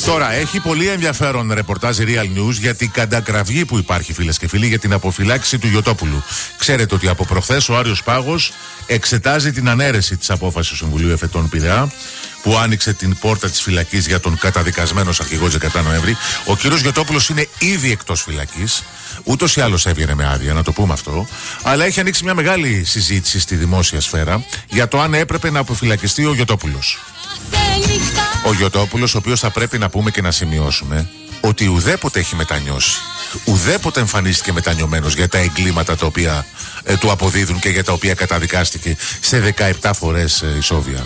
Τώρα, έχει πολύ ενδιαφέρον ρεπορτάζ Real News για την κατακραυγή που υπάρχει, φίλες και φίλοι, για την αποφυλάξη του Γιωτόπουλου. Ξέρετε ότι από προχθές ο Άριος Πάγος εξετάζει την ανέρεση της απόφασης του Συμβουλίου Εφετών Πειραιά, που άνοιξε την πόρτα της φυλακής για τον καταδικασμένο αρχηγό 17 Νοέμβρη. Ο κύριος Γιωτόπουλος είναι ήδη εκτός φυλακής. Ούτως ή άλλως έβγαινε με άδεια, να το πούμε αυτό. Αλλά έχει ανοίξει μια μεγάλη συζήτηση στη δημόσια σφαίρα για το αν έπρεπε να αποφυλακιστεί ο Γιωτόπουλος. Ο Γιωτόπουλος, ο οποίος θα πρέπει να πούμε και να σημειώσουμε ότι ουδέποτε έχει μετανιώσει. Ουδέποτε εμφανίστηκε μετανιωμένος για τα εγκλήματα τα οποία του αποδίδουν και για τα οποία καταδικάστηκε σε 17 φορές ισόβια.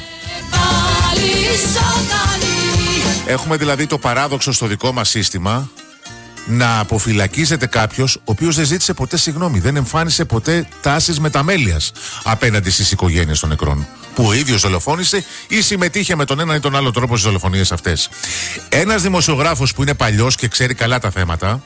Έχουμε δηλαδή το παράδοξο στο δικό μας σύστημα να αποφυλακίζεται κάποιος ο οποίος δεν ζήτησε ποτέ συγγνώμη, δεν εμφάνισε ποτέ τάσεις μεταμέλειας απέναντι στις οικογένειες των νεκρών, που ο ίδιος δολοφόνησε ή συμμετείχε με τον ένα ή τον άλλο τρόπο στις δολοφονίες αυτές. Ένας δημοσιογράφος που είναι παλιός και ξέρει καλά τα θέματα,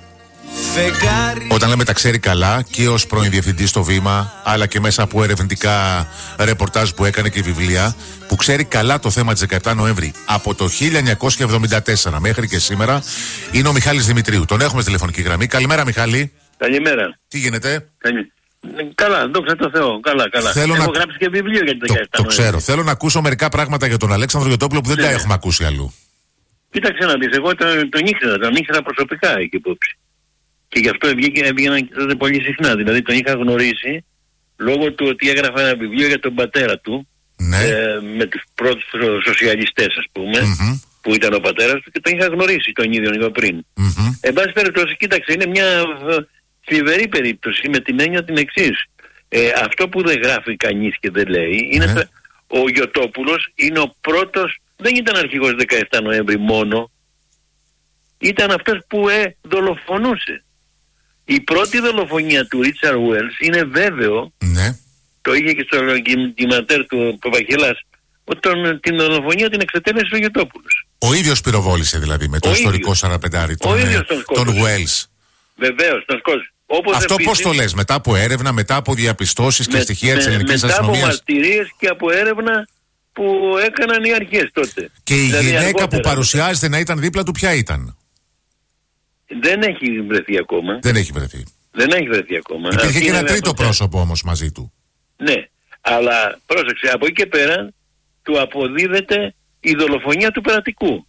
όταν λέμε τα ξέρει καλά, και ως πρώην διευθυντής στο Βήμα, αλλά και μέσα από ερευνητικά ρεπορτάζ που έκανε και βιβλία, που ξέρει καλά το θέμα της 17 Νοέμβρη από το 1974 μέχρι και σήμερα, είναι ο Μιχάλης Δημητρίου. Τον έχουμε στη τηλεφωνική γραμμή. Καλημέρα, Μιχάλη. Καλημέρα. Τι γίνεται? Καλά, δόξα τω Θεώ. Καλά. Έχω γράψει και βιβλίο για την 17 Νοέμβρη. Το ξέρω. Θέλω να ακούσω μερικά πράγματα για τον Αλέξανδρο Γιωτόπουλο που δεν τα έχουμε ακούσει αλλού. Κοίταξε να δεις, εγώ τον ήξερα προσωπικά εκεί υπόψη. Και γι' αυτό έβγαιναν τότε πολύ συχνά. Δηλαδή τον είχα γνωρίσει λόγω του ότι έγραφε ένα βιβλίο για τον πατέρα του, ναι. Με τους πρώτους σοσιαλιστές, ας πούμε, που ήταν ο πατέρας του, και τον είχα γνωρίσει τον ίδιο λίγο πριν. Εν πάση περιπτώσει, κοίταξε, είναι μια θλιβερή περίπτωση με την έννοια την εξής. Αυτό που δεν γράφει κανείς και δεν λέει είναι ο Γιωτόπουλος είναι ο πρώτος, δεν ήταν αρχηγός 17 Νοέμβρη μόνο, ήταν αυτός που δολοφονούσε. Η πρώτη δολοφονία του Ρίτσαρντ Βέλς είναι βέβαιο, το είχε και στο ντοκιματέρ του Παπαχελάς, ότι την δολοφονία την εξετέλεσε ο Γιωτόπουλος. Ο ίδιος πυροβόλησε δηλαδή με το ιστορικό 45άρι τον Βέλς. Βεβαίως, τον σκότωσε. Αυτό επίσης, πώς το λες, μετά από έρευνα, μετά από διαπιστώσεις και στοιχεία της ελληνικής αστυνομίας? Μετά από μαρτυρίες και από έρευνα που έκαναν οι αρχές τότε. Και η δηλαδή γυναίκα που παρουσιάζεται να ήταν δίπλα του, ποια ήταν? Δεν έχει βρεθεί ακόμα. Δεν έχει βρεθεί ακόμα. Υπήρχε και ένα τρίτο πρόσωπο όμως μαζί του. Ναι, αλλά πρόσεξε, από εκεί και πέρα του αποδίδεται η δολοφονία του Περατικού.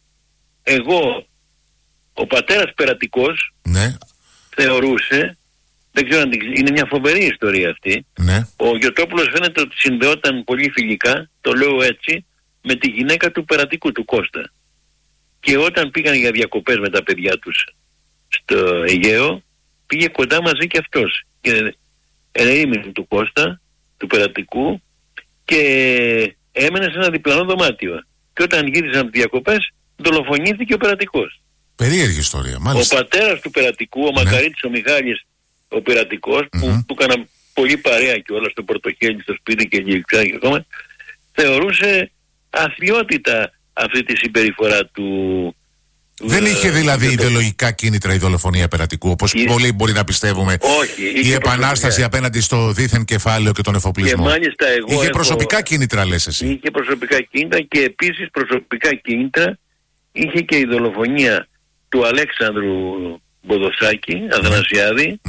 Ο πατέρας Περατικός θεωρούσε, δεν ξέρω αν είναι μια φοβερή ιστορία αυτή, ο Γιωτόπουλος φαίνεται ότι συνδεόταν πολύ φιλικά, το λέω έτσι, με τη γυναίκα του Περατικού, του Κώστα. Και όταν πήγαν για διακοπές με τα παιδιά τους στο Αιγαίο, πήγε κοντά μαζί και αυτός. Και ερήμην του Κώστα, του Περατικού, και έμενε σε ένα διπλανό δωμάτιο. Και όταν γύρισαν τις διακοπές, δολοφονήθηκε ο Περατικός. Περίεργη ιστορία, μάλιστα. Ο πατέρας του Περατικού, ο Μακαρίτης ο Μιχάλης, ο Περατικός, που του έκανα πολύ παρέα και όλα στο πορτοχέλι, στο σπίτι και και ακόμα, θεωρούσε αθλιότητα αυτή τη συμπεριφορά του. Δεν είχε δηλαδή ιδεολογικά κίνητρα η δολοφονία Περατικού, όπως πολλοί μπορεί να πιστεύουμε? Όχι. Η επανάσταση απέναντι στο δίθεν κεφάλαιο και τον εφοπλισμό. Και μάλιστα είχε προσωπικά κίνητρα, λες εσύ? Είχε προσωπικά κίνητρα, και επίσης προσωπικά κίνητρα είχε και η δολοφονία του Αλέξανδρου Μποδοσάκη, Αθανασιάδη,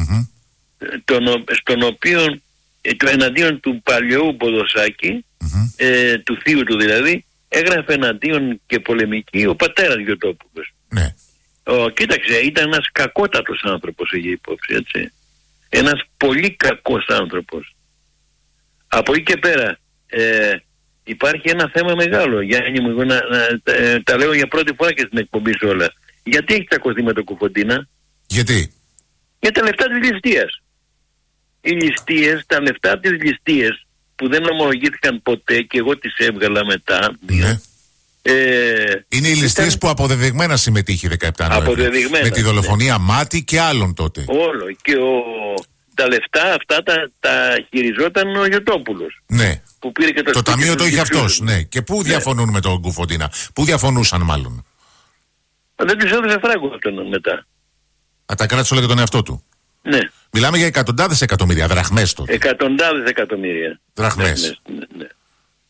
στον οποίο εναντίον του παλαιού Μποδοσάκη, του θείου του δηλαδή, έγραφε εναντίον και πολεμική ο πατέρας Γιωτόπουλος. Ναι. Κοίταξε, ήταν ένας κακότατος άνθρωπος, είχε υπόψη, έτσι. Ένας πολύ κακός άνθρωπος. Από εκεί και πέρα υπάρχει ένα θέμα μεγάλο. Γιάννη μου, τα λέω για πρώτη φορά και στην εκπομπή σου όλα. Γιατί έχει τσακωθεί με το Κουφοντίνα? Γιατί? Για τα λεφτά της ληστείας. Οι ληστείες, τα λεφτά της ληστείας που δεν ομολογήθηκαν ποτέ, και εγώ τις έβγαλα μετά. Ναι. Είναι οι ληστείες που αποδεδειγμένα συμμετείχε 17 Νοέμβρη. Με τη δολοφονία Μάτι και άλλων τότε. Όλο. Και τα λεφτά αυτά τα χειριζόταν ο Γιωτόπουλος. Ναι. Που πήρε και το ταμείο το είχε αυτός. Ναι. Και πού διαφωνούν με τον Κουφοντίνα? Πού διαφωνούσαν μάλλον? Δεν τους έδωσε φράγκο αυτόν μετά. Τα κράτησε όλα για τον εαυτό του. Ναι. Μιλάμε για εκατοντάδες εκατομμύρια δραχμές τότε. Εκατοντάδες εκατομμύρια δραχμές.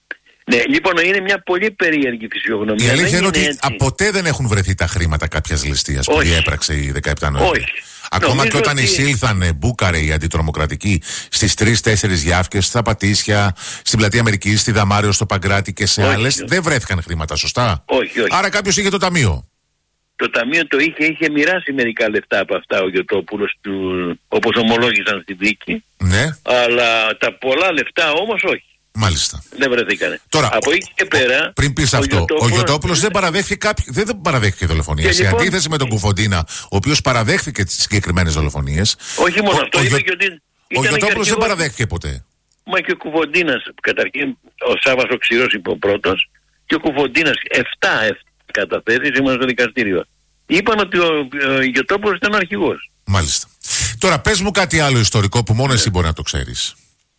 Ναι, λοιπόν, είναι μια πολύ περίεργη φυσιογνωμία. Η αλήθεια είναι ότι ποτέ δεν έχουν βρεθεί τα χρήματα κάποιας ληστείας που διέπραξε η 17 Νοέμβρη. Ακόμα και όταν εισήλθαν μπούκαρε οι αντιτρομοκρατικοί στις 3-4 Γιάφκες, στα Πατήσια, στην Πλατεία Αμερικής, στη Δαμάριο, στο Παγκράτη και σε άλλες, δεν βρέθηκαν χρήματα, σωστά? Όχι. Άρα κάποιος είχε το ταμείο. Το ταμείο το είχε μοιράσει μερικά λεφτά από αυτά ο Γιωτόπουλος, όπως ομολόγησαν στη δίκη. Ναι. Αλλά τα πολλά λεφτά όμως όχι. Μάλιστα. Δεν βρεθήκανε. Τώρα, από εκεί και πέρα. Πριν πεις αυτό, ο Γιωτόπουλος δεν παραδέχθηκε δολοφονία. Σε αντίθεση με τον Κουφοντίνα, ο οποίος παραδέχθηκε τις συγκεκριμένες δολοφονίες. Όχι μόνο αυτό, είπε και ότι. Ο Γιωτόπουλος δεν παραδέχθηκε ποτέ. Μα και ο Κουφοντίνας, καταρχήν, ο Σάββας ο Ξηρός είπε ο πρώτος, και ο Κουφοντίνας 7 καταθέσεις ήμουν στο δικαστήριο. Είπαν ότι ο Γιωτόπουλος ήταν αρχηγός. Μάλιστα. Τώρα πες μου κάτι άλλο ιστορικό που μόνο εσύ μπορεί να το ξέρεις.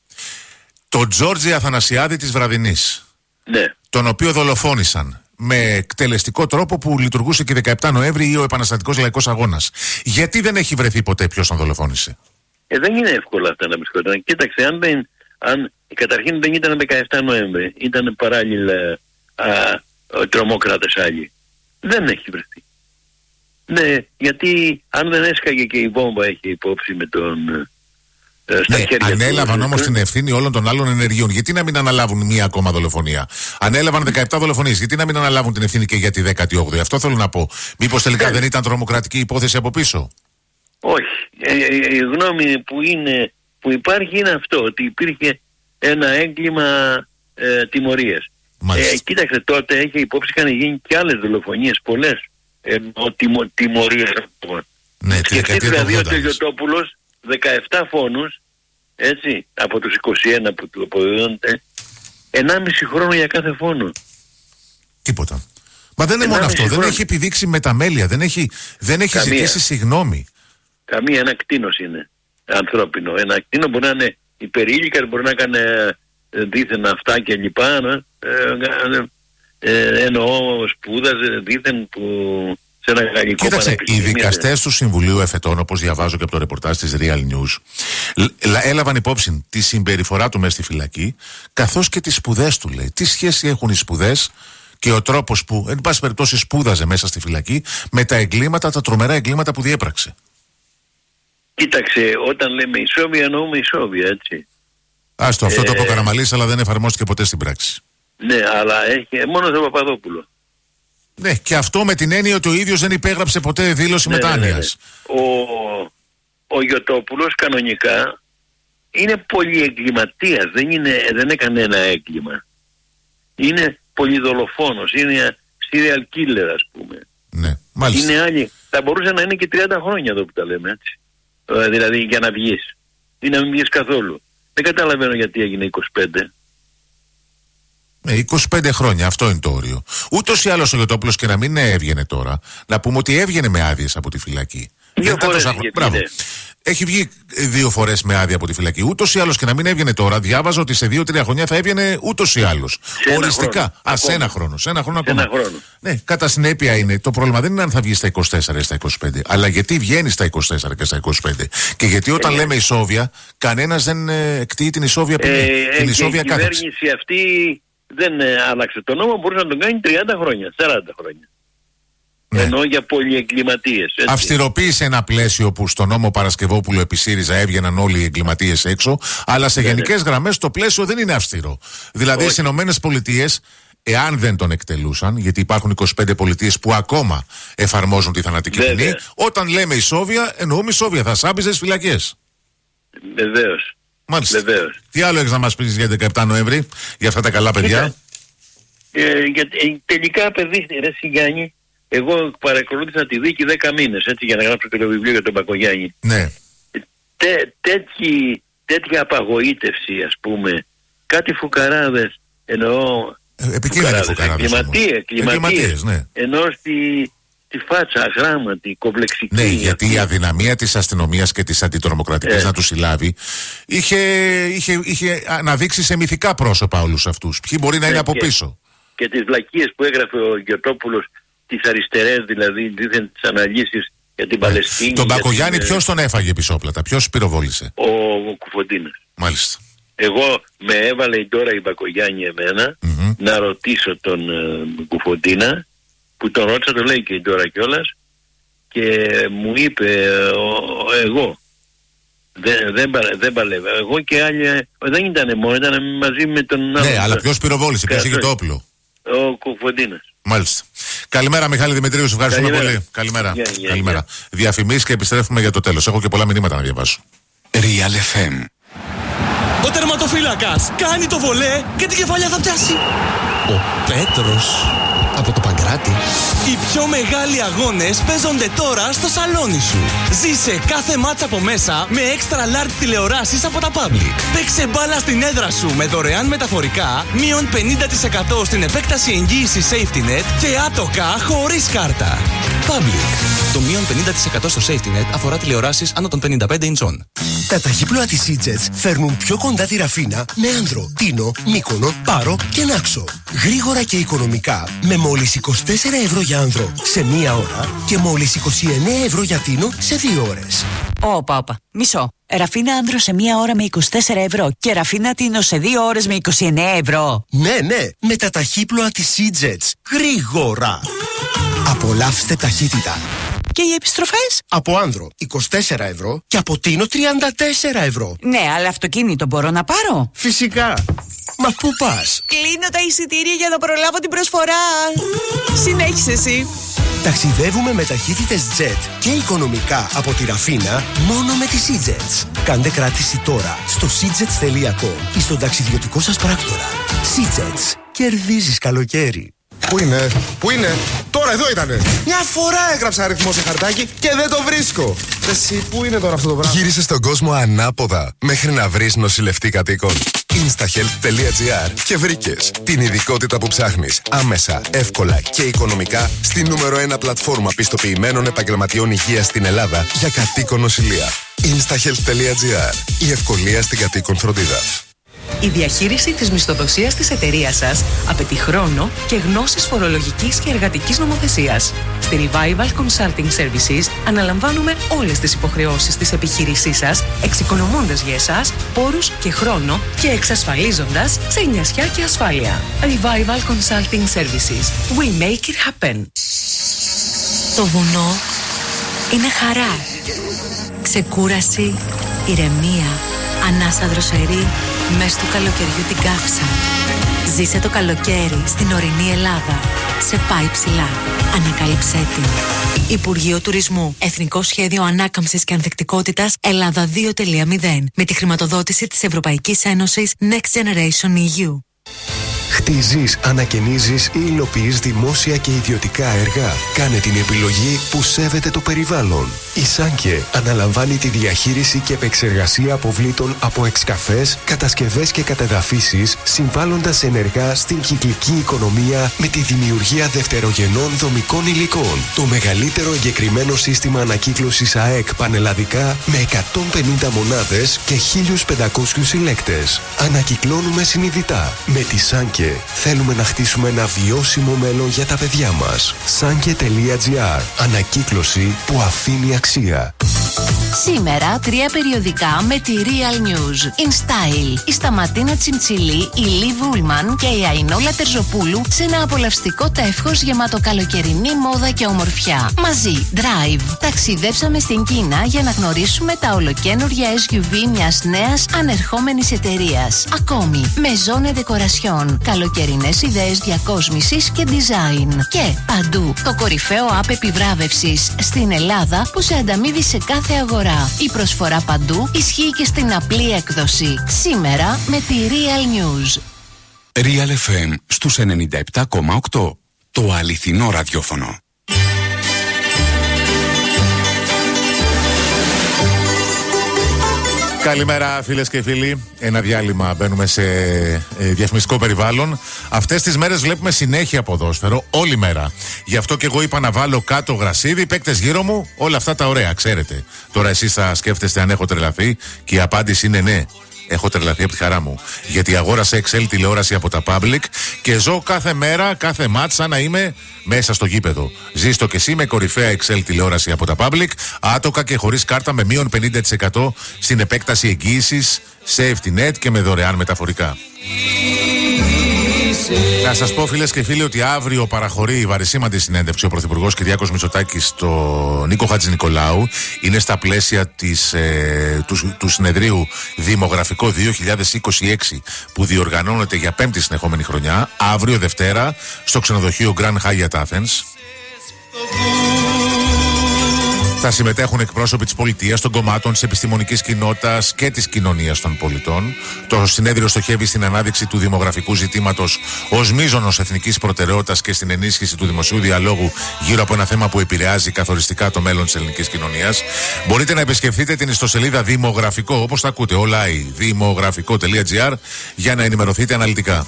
Το Τζόρτζι Αθανασιάδη της Βραδινής, ναι, τον οποίο δολοφόνησαν με εκτελεστικό τρόπο που λειτουργούσε και 17 Νοέμβρη ή ο Επαναστατικός Λαϊκός Αγώνας. Γιατί δεν έχει βρεθεί ποτέ ποιος τον δολοφόνησε? Δεν είναι εύκολο αυτά να βρισκόταν. Κοίταξε, καταρχήν δεν ήταν 17 Νοέμβρη, ήταν παράλληλα τρομοκράτες άλλοι. Δεν έχει βρεθεί. Ναι, γιατί αν δεν έσκαγε και η βόμβα, έχει υπόψη με τον... Ναι, ανέλαβαν όμως την ευθύνη όλων των άλλων ενεργειών. Γιατί να μην αναλάβουν μία ακόμα δολοφονία? Ανέλαβαν 17 δολοφονίες. Γιατί να μην αναλάβουν την ευθύνη και για τη 18η? Αυτό θέλω να πω. Μήπως τελικά δεν ήταν τρομοκρατική υπόθεση από πίσω? Όχι. Η γνώμη που υπάρχει είναι αυτό, ότι υπήρχε ένα έγκλημα τιμωρίας. Κοίταξε, τότε έχει υπόψη, είχαν γίνει και άλλες δολοφονίες, πολλές τιμωρίες. Ναι, σκεφτείτε δηλαδή ότι ο Γιωτόπουλος 17 φόνους, έτσι, από τους 21 που του αποδίδονται, 1,5 χρόνο για κάθε φόνο. Τίποτα. Μα δεν είναι μόνο αυτό, δεν έχει επιδείξει μεταμέλεια, δεν έχει ζητήσει συγγνώμη. Καμία, ένα κτήνος είναι ανθρώπινο. Ένα κτήνο μπορεί να είναι υπερήλικας, μπορεί να κάνει δίθεν αυτά και λοιπά, εννοώ σπούδαζε δίθεν που σε ένα γαλλικό. Κοίταξε, οι δικαστές του Συμβουλίου Εφετών, όπως διαβάζω και από το ρεπορτάζ της Real News, έλαβαν υπόψη τη συμπεριφορά του μέσα στη φυλακή, καθώς και τις σπουδές του, λέει. Τι σχέση έχουν οι σπουδές και ο τρόπος που, εν πάση περιπτώσει, σπούδαζε μέσα στη φυλακή με τα εγκλήματα, τα τρομερά εγκλήματα που διέπραξε? Κοίταξε, όταν λέμε ισόβια, εννοούμε ισόβια, έτσι. Άστο, αυτό το είπε ο Καραμαλής, αλλά δεν εφαρμόστηκε ποτέ στην πράξη. Ναι, αλλά έχει μόνο τον Παπαδόπουλο. Ναι, και αυτό με την έννοια ότι ο ίδιος δεν υπέγραψε ποτέ δήλωση μετάνοιας. Ο Γιωτόπουλος κανονικά είναι πολυεγκληματίας, δεν έκανε ένα έγκλημα. Είναι πολυδολοφόνος, είναι serial killer, ας πούμε. Ναι, μάλιστα. Είναι άλλοι. Θα μπορούσε να είναι και 30 χρόνια εδώ που τα λέμε, έτσι. Δηλαδή για να βγεις ή να μην βγεις καθόλου. Δεν καταλαβαίνω γιατί έγινε 25. 25 χρόνια, αυτό είναι το όριο. Ούτως ή άλλως ο Γιωτόπουλος, και να μην έβγαινε τώρα, να πούμε ότι έβγαινε με άδειες από τη φυλακή. Έχει βγει 2 φορές με άδεια από τη φυλακή. Ούτως ή άλλως, και να μην έβγαινε τώρα, διάβαζα ότι σε 2-3 χρόνια θα έβγαινε ούτως ή άλλως. Οριστικά. Σε ένα χρόνο. Σε ένα χρόνο ακόμα. Ναι, κατά συνέπεια είναι. Το πρόβλημα δεν είναι αν θα βγει στα 24 ή στα 25, αλλά γιατί βγαίνει στα 24 και στα 25. Και γιατί όταν λέμε ισόβια, κανένας δεν εκτείει την ισόβια ποινή. Την ισόβια κάθεξη. Η κυβέρνηση αυτή δεν άλλαξε το νόμο, μπορούσε να τον κάνει 30 χρόνια, 40 χρόνια. Ναι. Ενώ για πολυεγκληματίες. Αυστηροποίησε ένα πλαίσιο που στο νόμο Παρασκευόπουλου επί ΣΥΡΙΖΑ έβγαιναν όλοι οι εγκληματίες έξω, αλλά σε γενικές γραμμές το πλαίσιο δεν είναι αυστηρό. Δηλαδή στις ΗΠΑ, εάν δεν τον εκτελούσαν, γιατί υπάρχουν 25 πολιτείες που ακόμα εφαρμόζουν τη θανατική ποινή, όταν λέμε ισόβια, εννοούμε ισόβια, θα σάμπιζες φυλακές. Βεβαίως. Μάλιστα. Βεβαίως. Τι άλλο έχεις να μας πεις για 17 Νοέμβρη, για αυτά τα καλά παιδιά? Τελικά, παιδί, ρε Σιγιάννη, εγώ παρακολούθησα τη δίκη 10 μήνες, έτσι, για να γράψω και το βιβλίο για τον Μπακογιάννη. Ναι. Τέτοια απαγοήτευση, ας πούμε, κάτι φουκαράδες, εννοώ... Επικίνδυνοι φουκαράδες. Εγκληματίες, ναι. Ενώ τη φάτσα αγράμματη, κομπλεξική. Ναι, γιατί η αδυναμία της αστυνομίας και της αντιτρομοκρατικής να τους συλλάβει είχε αναδείξει σε μυθικά πρόσωπα όλους αυτούς. Ποιοι μπορεί να είναι από πίσω. Και τις βλακίες που έγραφε ο Γιωτόπουλος, τις αριστερές δηλαδή, δίθεν τις αναλύσεις για την Παλαιστίνη. Τον Μπακογιάννη ποιος τον έφαγε πισόπλατα, ποιος πυροβόλησε? Ο Κουφοντίνας. Μάλιστα. Εγώ με έβαλε τώρα η Μπακογιάννη εμένα να ρωτήσω τον Κουφοντίνα, που τον ρώτησα, το λέει και η Ντόρα κιόλας, και μου είπε εγώ δεν παλεύω. Εγώ και άλλοι, δεν ήταν μόνο, ήταν μαζί με τον άλλο. Ναι, αλλά ποιος πυροβόλησε, ποιος είχε το όπλο? Ο Κουφοντίνας. Μάλιστα. Καλημέρα Μιχάλη Δημητρίου, σου ευχαριστούμε πολύ. Καλημέρα. Διαφημίσεις και επιστρέφουμε για το τέλος. Έχω και πολλά μηνύματα να διαβάσω. Real FM. Ο τερματοφύλακας κάνει το βολέ και την κεφαλιά θα πιάσει ο Πέτρος από το Παγκράτη. Οι πιο μεγάλοι αγώνες παίζονται τώρα στο σαλόνι σου. Ζήσε κάθε μάτσα από μέσα με extra large τηλεοράσεις από τα Public. Παίξε μπάλα στην έδρα σου με δωρεάν μεταφορικά, μείον 50% στην επέκταση εγγύησης Safety Net και άτοκα χωρίς κάρτα. Public. Το μείον 50% στο Safety Net αφορά τηλεοράσεις άνω των 55 ιντσών. Τα ταχύπλοα της E-Jets φέρνουν πιο κοντά τη Ραφίνα με Άνδρο, Τίνο, Μύκονο, Πάρο και Νάξο. Γρήγορα και οικονομικά με μόλις 24 ευρώ για Άνδρο σε 1 ώρα και μόλις 29 ευρώ για Τίνο σε 2 ώρες. Όπα, μισό. Ραφίνα Άνδρο σε 1 ώρα με 24 ευρώ και Ραφίνα Τίνο σε 2 ώρες με 29 ευρώ. Ναι, με τα ταχύπλοα της E-Jets. Γρήγορα. Απολαύστε ταχύτητα. Και οι επιστροφές? Από Άνδρο 24 ευρώ και από Τίνο 34 ευρώ. Ναι, αλλά αυτοκίνητο μπορώ να πάρω? Φυσικά. Μα πού πας? Κλείνω τα εισιτήρια για να προλάβω την προσφορά. Συνέχισε εσύ. Ταξιδεύουμε με ταχύτητες jet και οικονομικά από τη Ραφίνα μόνο με τις E-Jets. Κάντε κράτηση τώρα στο seajets.com ή στον ταξιδιωτικό σας πράκτορα. E-Jets. Κερδίζεις καλοκαίρι. Πού είναι? Τώρα εδώ ήτανε. Μια φορά έγραψα αριθμό σε χαρτάκι και δεν το βρίσκω. Εσύ, πού είναι τώρα αυτό το πράγμα? Γύρισε στον κόσμο ανάποδα μέχρι να βρεις νοσηλευτή κατοίκων. Instahealth.gr και βρήκες την ειδικότητα που ψάχνεις άμεσα, εύκολα και οικονομικά στη νούμερο 1 πλατφόρμα πιστοποιημένων επαγγελματιών υγείας στην Ελλάδα για κατοίκον νοσηλεία. Instahealth.gr. Η ευκολία στην κατοίκον φροντίδα. Η διαχείριση της μισθοδοσίας της εταιρείας σας απαιτεί χρόνο και γνώσεις φορολογικής και εργατικής νομοθεσίας. Στη Revival Consulting Services αναλαμβάνουμε όλες τις υποχρεώσεις της επιχείρησής σας, εξοικονομώντας για εσάς πόρους και χρόνο και εξασφαλίζοντας σε νοιασιά και ασφάλεια. Revival Consulting Services. We make it happen. Το βουνό είναι χαρά, ξεκούραση, ηρεμία, ανάσα δροσερή, μες του καλοκαιριού την καύσα. Ζήσε το καλοκαίρι στην ορεινή Ελλάδα. Σε πάει ψηλά. Ανακάλυψέ την. Υπουργείο Τουρισμού. Εθνικό Σχέδιο Ανάκαμψης και Ανθεκτικότητας Ελλάδα 2.0. Με τη χρηματοδότηση της Ευρωπαϊκής Ένωσης Next Generation EU. Χτίζεις, ανακαινίζεις ή υλοποιείς δημόσια και ιδιωτικά έργα. Κάνε την επιλογή που σέβεται το περιβάλλον. Η Σάνκε αναλαμβάνει τη διαχείριση και επεξεργασία αποβλήτων από εξκαφές, κατασκευές και κατεδαφίσεις, συμβάλλοντας ενεργά στην κυκλική οικονομία με τη δημιουργία δευτερογενών δομικών υλικών. Το μεγαλύτερο εγκεκριμένο σύστημα ανακύκλωσης ΑΕΚ πανελλαδικά με 150 μονάδες και 1.500 συλλέκτες. Ανακυκλώνουμε συνειδητά. Με τη Σάνκε θέλουμε να χτίσουμε ένα βιώσιμο μέλλον για τα παιδιά μας. Sanke.gr. Ανακύκλωση που αφήνει αξία. Σήμερα 3 περιοδικά με τη Real News. In Style. Η Σταματίνα Τσιμτσιλή, η Λί Βούλμαν και η Αϊνόλα Τερζοπούλου σε ένα απολαυστικό τεύχος γεμάτο καλοκαιρινή μόδα και ομορφιά. Μαζί, Drive. Ταξιδέψαμε στην Κίνα για να γνωρίσουμε τα ολοκαίνουργια SUV μιας νέας ανερχόμενης εταιρείας. Ακόμη, Maison Decoration. Καλοκαιρινές ιδέες διακόσμησης και design. Και παντού, το κορυφαίο app επιβράβευσης στην Ελλάδα που σε ανταμείβει σε κάθε αγορά. Η προσφορά παντού ισχύει και στην απλή έκδοση. Σήμερα με τη Real News. Real FM στους 97,8. Το αληθινό ραδιόφωνο. Καλημέρα φίλες και φίλοι. Ένα διάλειμμα, μπαίνουμε σε διαφημιστικό περιβάλλον. Αυτές τις μέρες βλέπουμε συνέχεια ποδόσφαιρο, όλη μέρα. Γι' αυτό και εγώ είπα να βάλω κάτω γρασίδι, παίκτες γύρω μου, όλα αυτά τα ωραία, ξέρετε. Τώρα εσείς θα σκέφτεστε αν έχω τρελαθεί και η απάντηση είναι ναι. Έχω τρελαθεί από τη χαρά μου. Γιατί αγόρασα XL τηλεόραση από τα Public και ζω κάθε μέρα, κάθε μάτς σαν να είμαι μέσα στο γήπεδο. Ζήστο και εσύ με κορυφαία XL τηλεόραση από τα Public, άτοκα και χωρίς κάρτα με μείον 50% στην επέκταση εγγύησης, safety net και με δωρεάν μεταφορικά. Να σας πω, φίλες και φίλοι, ότι αύριο παραχωρεί η βαρισίμαντη συνέντευξη ο Πρωθυπουργός Κυριάκος Μητσοτάκης στο Νίκο Χατζηνικολάου. Είναι στα πλαίσια του συνεδρίου Δημογραφικό 2026 που διοργανώνεται για 5η συνεχόμενη χρονιά, αύριο Δευτέρα στο ξενοδοχείο Grand Hyatt Athens. Θα συμμετέχουν εκπρόσωποι της πολιτείας, των κομμάτων, της επιστημονικής κοινότητας και της κοινωνίας των πολιτών. Το συνέδριο στοχεύει στην ανάδειξη του δημογραφικού ζητήματος ως μείζωνος εθνικής προτεραιότητας και στην ενίσχυση του δημοσίου διαλόγου γύρω από ένα θέμα που επηρεάζει καθοριστικά το μέλλον της ελληνικής κοινωνίας. Μπορείτε να επισκεφτείτε την ιστοσελίδα Δημογραφικό, όπως τα ακούτε, online, δημογραφικό.gr, για να ενημερωθείτε αναλυτικά.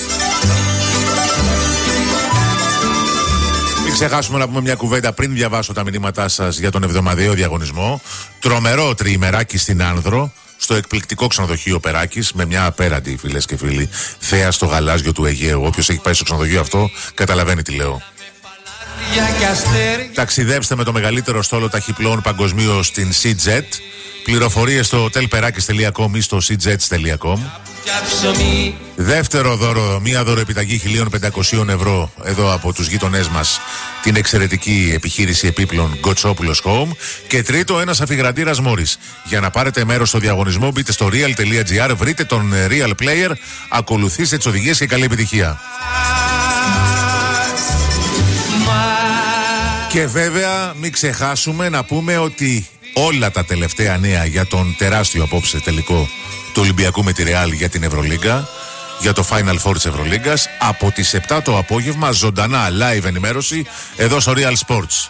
Ξεχάσουμε να πούμε μια κουβέντα πριν διαβάσω τα μηνύματά σας για τον εβδομαδιαίο διαγωνισμό. Τρομερό τριημεράκι στην Άνδρο, στο εκπληκτικό ξενοδοχείο Περάκης, με μια απέραντη, φίλες και φίλοι, θέα στο γαλάζιο του Αιγαίου. Όποιος έχει πάει στο ξενοδοχείο αυτό καταλαβαίνει τι λέω. Ταξιδέψτε με το μεγαλύτερο στόλο ταχυπλών παγκοσμίως στην CJet. Πληροφορίες στο hotelperakis.com ή στο cjets.com. Δεύτερο δώρο, μία δωροεπιταγή 1.500 ευρώ εδώ από τους γείτονές μας, την εξαιρετική επιχείρηση επίπλων Γκοτσόπουλος Home. Και τρίτο, ένας αφιγραντήρας Μόρις. Για να πάρετε μέρος στο διαγωνισμό, μπείτε στο real.gr, βρείτε τον Real Player, ακολουθήστε τις οδηγίες και καλή επιτυχία. Και βέβαια μην ξεχάσουμε να πούμε ότι όλα τα τελευταία νέα για τον τεράστιο απόψε τελικό του Ολυμπιακού με τη Real για την Ευρωλίγκα, για το Final Four της Ευρωλίγκας, από τις 7 το απόγευμα, ζωντανά live ενημέρωση εδώ στο Real Sports.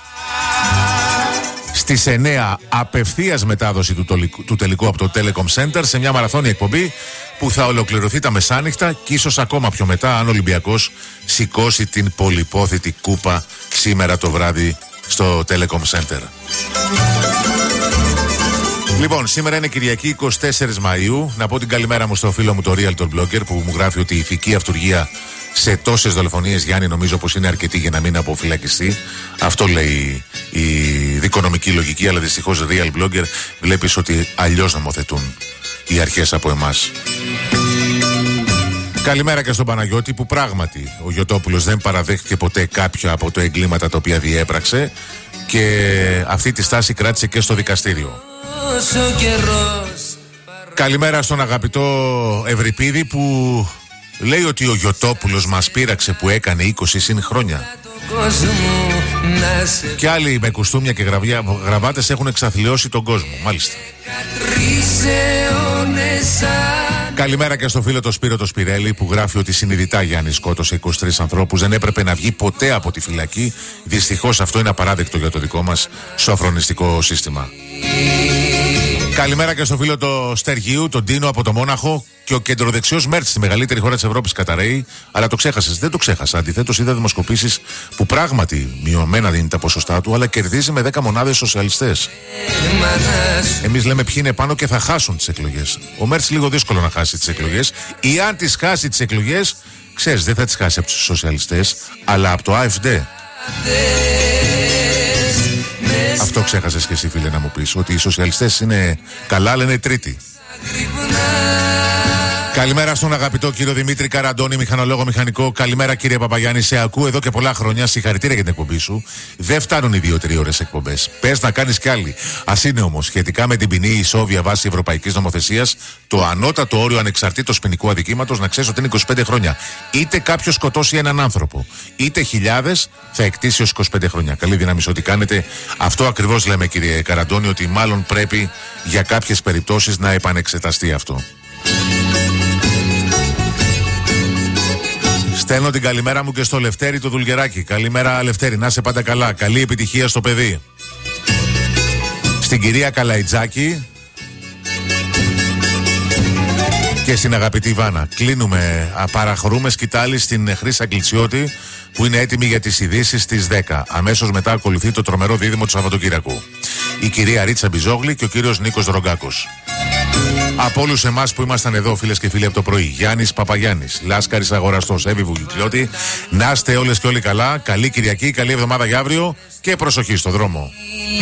Στις 9 απευθείας μετάδοση του τελικού από το Telecom Center σε μια μαραθώνια εκπομπή που θα ολοκληρωθεί τα μεσάνυχτα και ίσως ακόμα πιο μετά, αν ο Ολυμπιακός σηκώσει την πολυπόθητη κούπα σήμερα το βράδυ στο Telecom Center. Λοιπόν, σήμερα είναι Κυριακή 24 Μαΐου. Να πω την καλημέρα μου στο φίλο μου το Real Blogger που μου γράφει ότι η ηθική αυτουργία σε τόσες δολοφονίες, Γιάννη, νομίζω πως είναι αρκετή για να μην αποφυλακιστεί. Αυτό λέει η δικονομική λογική, αλλά δυστυχώς Real Blogger βλέπεις ότι αλλιώς νομοθετούν οι αρχές από εμάς. Καλημέρα και στον Παναγιώτη που πράγματι ο Γιωτόπουλος δεν παραδέχτηκε ποτέ κάποια από τα εγκλήματα τα οποία διέπραξε και αυτή τη στάση κράτησε και στο δικαστήριο. Καλημέρα στον αγαπητό Ευρυπίδη που λέει ότι ο Γιωτόπουλος μας πείραξε που έκανε 20 συν χρόνια. Και άλλοι με κουστούμια και γραβάτες έχουν εξαθλιώσει τον κόσμο. Μάλιστα. Καλημέρα και στο φίλο το Σπύρο το Σπυρέλη που γράφει ότι συνειδητά Γιάννη σκότωσε 23 ανθρώπους. Δεν έπρεπε να βγει ποτέ από τη φυλακή. Δυστυχώς αυτό είναι απαράδεκτο για το δικό μας σοφρονιστικό σύστημα. Καλημέρα και στο φίλο το Στεργίου, τον Τίνο από το Μόναχο και ο κεντροδεξιός Μέρτς στη μεγαλύτερη χώρα της Ευρώπης καταραίει. Αλλά το ξέχασες, δεν το ξέχασα. Αντιθέτως είδα δημοσκοπήσεις που πράγματι μειωμένα είναι τα ποσοστά του, αλλά κερδίζει με 10 μονάδες σοσιαλιστές. Εμείς λέμε ποιοι είναι πάνω και θα χάσουν τις εκλογές. Ο Μέρτς λίγο δύσκολο να χάσει τις εκλογές. Ή αν τις χάσει τις εκλογές, ξέρεις, δεν θα τις χάσει από τους σοσιαλιστές, αλλά από το AfD. Αυτό ξέχασες και εσύ, φίλε, να μου πεις, ότι οι σοσιαλιστές είναι καλά, αλλά είναι τρίτοι. Καλημέρα στον αγαπητό κύριο Δημήτρη Καραντώνη, μηχανολόγο μηχανικό. Καλημέρα κύριε Παπαγιάννη, σε ακούω εδώ και πολλά χρόνια. Συγχαρητήρια για την εκπομπή σου. Δεν φτάνουν οι 2-3 ώρες εκπομπές. Πες να κάνεις κι άλλη. Ας είναι όμως σχετικά με την ποινή ισόβια βάση ευρωπαϊκής νομοθεσίας, το ανώτατο όριο ανεξαρτήτως ποινικού αδικήματος να ξέρεις ότι είναι 25 χρόνια. Είτε κάποιος σκοτώσει έναν άνθρωπο, είτε χιλιάδες, θα εκτίσει ως 25 χρόνια. Καλή δύναμη σε ό,τι κάνετε. Αυτό ακριβώς λέμε, κύριε Καραντώνη, ότι μάλλον πρέπει για κάποιες περιπτώσεις να επανεξεταστεί αυτό. Στέλνω την καλημέρα μου και στο Λευτέρη το Δουλγεράκι. Καλημέρα Λευτέρη, να είσαι πάντα καλά. Καλή επιτυχία στο παιδί. Στην κυρία Καλαϊτζάκη και στην αγαπητή Βάνα. Κλείνουμε, παραχωρούμε σκητάλη στην Χρύσα Αγγλιτσιώτη που είναι έτοιμη για τις ειδήσεις στις 10. Αμέσως μετά ακολουθεί το τρομερό δίδυμο του Σαββατοκύριακου. Η κυρία Ρίτσα Μπιζόγλη και ο κύριος Νίκος Ρογκάκος. Από όλους εμάς που ήμασταν εδώ, φίλες και φίλοι, από το πρωί, Γιάννης Παπαγιάννης, Λάσκαρης Αγοραστός, Εύη Βουγιουκλιώτη, να είστε όλες και όλοι καλά. Καλή Κυριακή, καλή εβδομάδα για αύριο και προσοχή στο δρόμο.